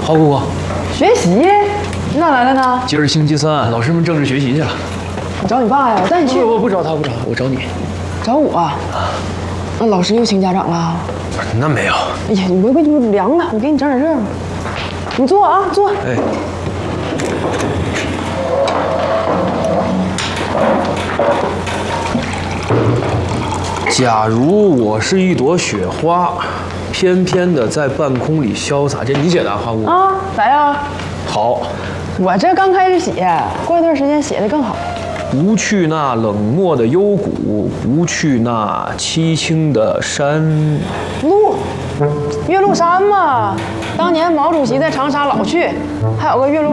好姑姑， 学习？你哪来的呢？ 今儿星期三，老师们正式学习去了。 我找你爸呀，我带你去。 不找他，不找他，我找你。 找我啊？那老师又请家长了？ 那没有。 哎呀，你回去凉了，我给你整点热的。你坐啊，坐。 哎。假如我是一朵雪花，翩翩的在半空里潇洒，这你写的啊，花姑啊？咋样？ 好。 我这刚开始写，过一段时间写的更好。 不去那冷漠的幽谷，不去那凄清的山路，岳麓山嘛。当年毛主席在长沙老去，还有个岳麓。